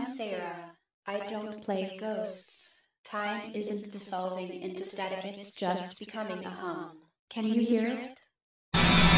I'm Sarah. I don't play ghosts. Time isn't dissolving into static, it's just becoming a hum. Can you hear it?